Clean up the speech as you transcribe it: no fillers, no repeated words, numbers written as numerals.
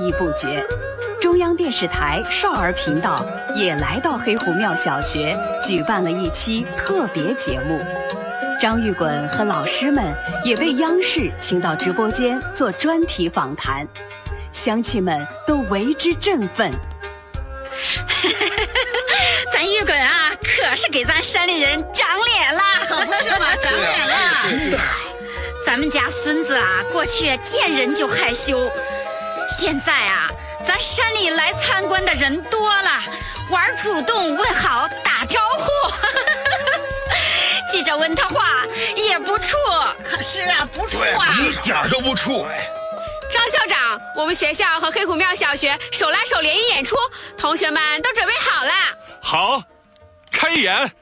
意不绝。中央电视台少儿频道也来到黑虎庙小学，举办了一期特别节目。张玉滚和老师们也被央视请到直播间做专题访谈，乡亲们都为之振奋。 咱玉滚啊，可是给咱山里人长脸了， 可不是嘛，长脸了。 真的。 咱们家孙子啊，过去见人就害羞，现在啊，咱山里来参观的人多了，玩主动问好打招呼。记者问他话也不怵。 可是啊，不怵啊， 一点都不怵。 张校长，我们学校和黑虎庙小学手拉手联谊演出，同学们都准备好了。 好，开演。